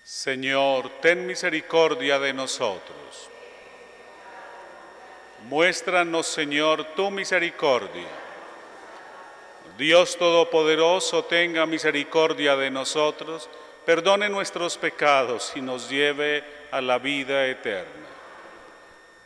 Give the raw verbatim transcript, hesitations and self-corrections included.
Señor, ten misericordia de nosotros. Muéstranos, Señor, tu misericordia. Dios Todopoderoso, tenga misericordia de nosotros, perdone nuestros pecados y nos lleve a la vida eterna.